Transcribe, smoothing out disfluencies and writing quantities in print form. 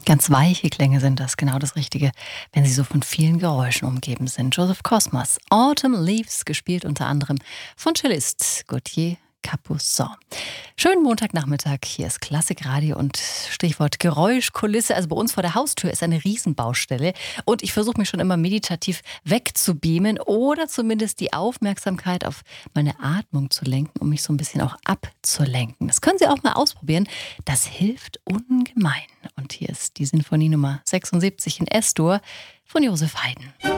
Ganz weiche Klänge sind das, genau das Richtige, wenn sie so von vielen Geräuschen umgeben sind. Joseph Cosmas, Autumn Leaves, gespielt unter anderem von Cellist Gauthier Capuçon. Schönen Montagnachmittag, hier ist Klassikradio und Stichwort Geräuschkulisse. Also bei uns vor der Haustür ist eine Riesenbaustelle und ich versuche mich schon immer meditativ wegzubeamen oder zumindest die Aufmerksamkeit auf meine Atmung zu lenken, um mich so ein bisschen auch abzulenken. Das können Sie auch mal ausprobieren. Das hilft ungemein. Und hier ist die Sinfonie Nummer 76 in S-Dur von Joseph Haydn.